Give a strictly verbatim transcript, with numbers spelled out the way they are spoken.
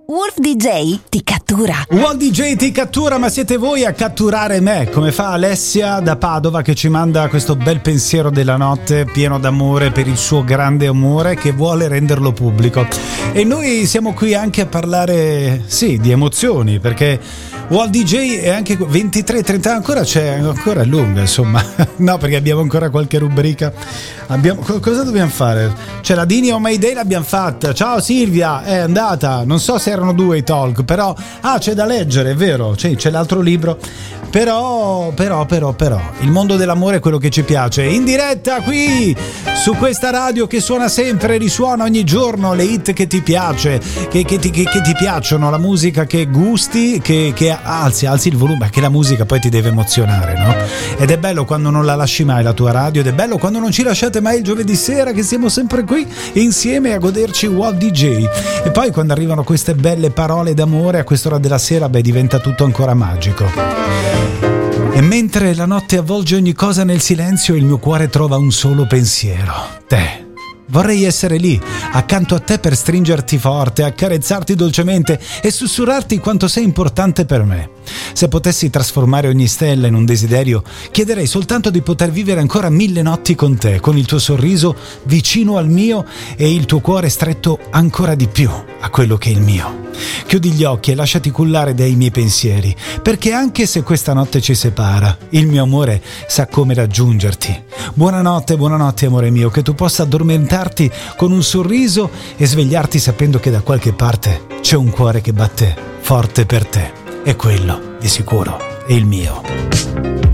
Wolf D J ti cattura. Wolf D J ti cattura, ma siete voi a catturare me, come fa Alessia da Padova, che ci manda questo bel pensiero della notte pieno d'amore per il suo grande amore che vuole renderlo pubblico. E noi siamo qui anche a parlare, sì, di emozioni, perché Wolf D J è anche ventitré trenta, ancora c'è, ancora è lunga, insomma. No, perché abbiamo ancora qualche rubrica. Abbiamo, cosa dobbiamo fare? Cioè la Dini o Mayday l'abbiamo fatta. Ciao Silvia, è andata. Non so se erano due i talk, però ah, c'è da leggere, è vero, c'è, c'è l'altro libro. Però, però, però, però il mondo dell'amore è quello che ci piace. In diretta qui su questa radio che suona sempre, risuona ogni giorno le hit che ti piace, che, che, ti, che, che ti piacciono, la musica che gusti, che, che alzi, alzi il volume, perché la musica poi ti deve emozionare, no? Ed è bello quando non la lasci mai la tua radio, ed è bello quando non ci lasciate mai il giovedì sera, che siamo sempre qui insieme a goderci Wolf D J. E poi quando arrivano queste belle parole d'amore a quest'ora della sera, beh, diventa tutto ancora magico. E mentre la notte avvolge ogni cosa nel silenzio, il mio cuore trova un solo pensiero: te. Vorrei essere lì, accanto a te, per stringerti forte, accarezzarti dolcemente e sussurrarti quanto sei importante per me. Se potessi trasformare ogni stella in un desiderio, chiederei soltanto di poter vivere ancora mille notti con te, con il tuo sorriso vicino al mio e il tuo cuore stretto ancora di più a quello che è il mio. Chiudi gli occhi e lasciati cullare dai miei pensieri, perché anche se questa notte ci separa, il mio amore sa come raggiungerti. Buonanotte, buonanotte amore mio, che tu possa addormentarti con un sorriso e svegliarti sapendo che da qualche parte c'è un cuore che batte forte per te. E quello, di sicuro, è il mio.